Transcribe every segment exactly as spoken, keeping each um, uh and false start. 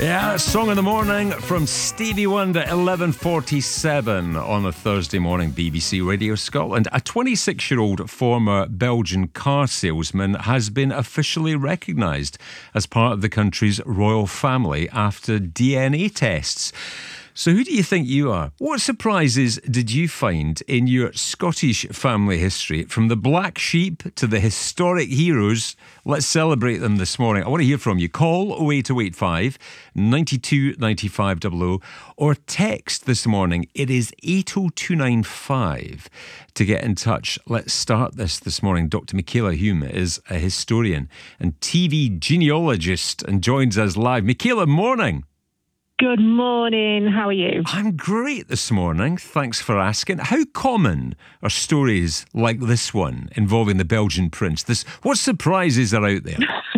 Yeah, Song in the Morning from Stevie Wonder, eleven forty-seven on a Thursday morning, B B C Radio Scotland. A twenty-six-year-old former Belgian car salesman has been officially recognised as part of the country's royal family after D N A tests. So who do you think you are? What surprises did you find in your Scottish family history? From the black sheep to the historic heroes, let's celebrate them this morning. I want to hear from you. Call oh eight oh eight five, nine two nine five double oh or text this morning. It is eight oh two nine five to get in touch. Let's start this this morning. Doctor Michaela Hume is a historian and T V genealogist and joins us live. Michaela, morning. Good morning. How are you? I'm great this morning. Thanks for asking. How common are stories like this one involving the Belgian prince? This, what surprises are out there?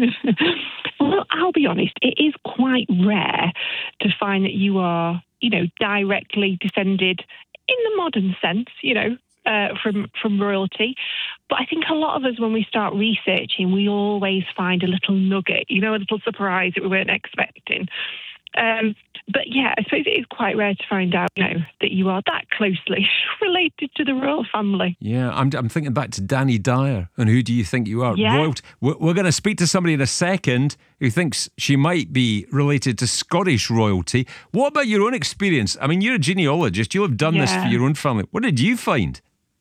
Well, I'll be honest. It is quite rare to find that you are, you know, directly descended in the modern sense, you know, uh, from from royalty. But I think a lot of us, when we start researching, we always find a little nugget, you know, a little surprise that we weren't expecting. Um, but yeah, I suppose it is quite rare to find out, you know, that you are that closely related to the royal family. Yeah, I'm, I'm thinking back to Danny Dyer and who do you think you are? Yeah. Royalty. We're, we're going to speak to somebody in a second who thinks she might be related to Scottish royalty. What about your own experience? I mean, you're a genealogist. You'll have done Yeah. this for your own family. What did you find?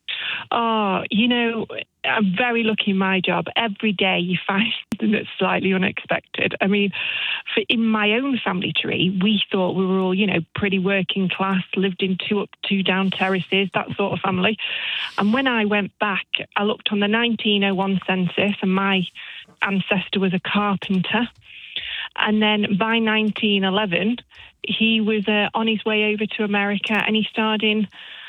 Oh, you know, I'm very lucky in my job. Every day you find something that's slightly unexpected. I mean, for in my own family tree, we thought we were all, you know, pretty working class, lived in two up, two down terraces, that sort of family. And when I went back, I looked on the nineteen oh one census and my ancestor was a carpenter. And then by nineteen eleven, he was uh, on his way over to America and he starred in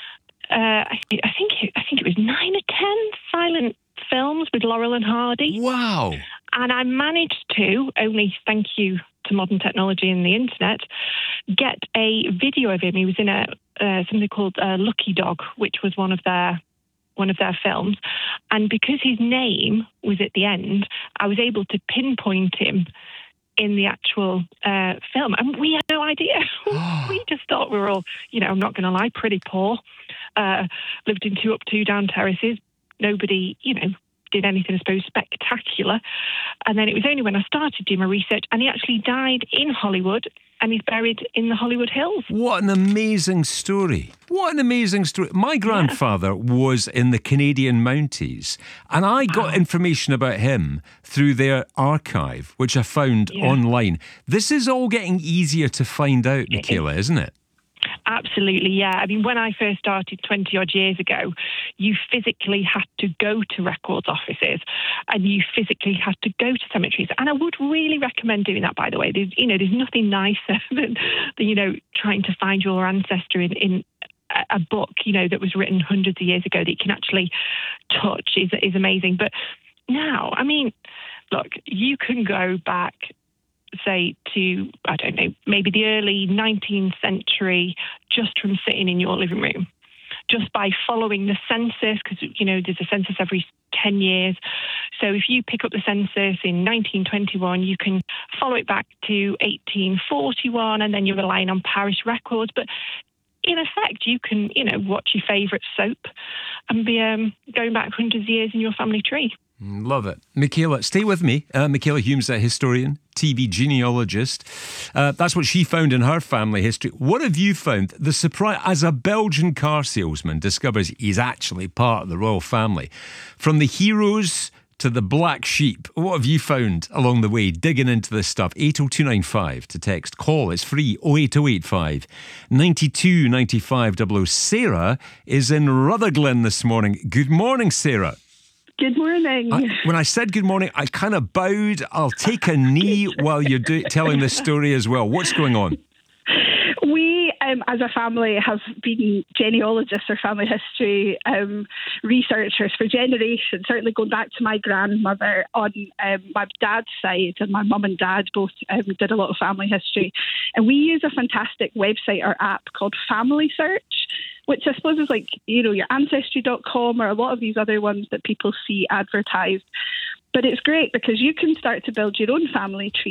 Uh, I, I think it, I think it was nine or ten silent films with Laurel and Hardy. Wow. And I managed to, only thank you to modern technology and the internet, get a video of him. He was in a uh, something called uh, Lucky Dog, which was one of their one of their films. And because his name was at the end, I was able to pinpoint him in the actual uh, film. And we had no idea. We just thought we were all, you know, I'm not going to lie, pretty poor. Uh, lived in two up, two down terraces. Nobody, you know, did anything, I suppose, spectacular. And then it was only when I started doing my research, and he actually died in Hollywood, and he's buried in the Hollywood Hills. What an amazing story. What an amazing story. My grandfather yeah. was in the Canadian Mounties, and I got wow. information about him through their archive, which I found yeah. online. This is all getting easier to find out, Michaela, it is. Isn't it? Absolutely, yeah. I mean, when I first started twenty-odd years ago, you physically had to go to records offices and you physically had to go to cemeteries. And I would really recommend doing that, by the way. There's, you know, there's nothing nicer than, than, you know, trying to find your ancestor in, in a book, you know, that was written hundreds of years ago that you can actually touch is, is amazing. But now, I mean, look, you can go back, say, to, I don't know, maybe the early nineteenth century, just from sitting in your living room, just by following the census, because, you know, there's a census every ten years. So if you pick up the census in nineteen twenty-one, you can follow it back to eighteen forty-one, and then you're relying on parish records. But in effect, you can, you know, watch your favourite soap and be um, going back hundreds of years in your family tree. Love it. Michaela, stay with me. Uh, Michaela Hume's a historian, T V genealogist. Uh, that's what she found in her family history. What have you found? The surprise, as a Belgian car salesman discovers he's actually part of the royal family. From the heroes to the black sheep, what have you found along the way, digging into this stuff? eight oh two nine five to text. Call, it's free, oh eight oh eight five, nine two nine five double oh. Sarah is in Rutherglen this morning. Good morning, Sarah. Good morning. I, when I said good morning, I kind of bowed. I'll take a knee while you're do, telling this story as well. What's going on? We, um, as a family, have been genealogists or family history um, researchers for generations, certainly going back to my grandmother on um, my dad's side, and my mum and dad both um, did a lot of family history. And we use a fantastic website or app called Family Search, which I suppose is like, you know, your ancestry dot com or a lot of these other ones that people see advertised. But it's great because you can start to build your own family tree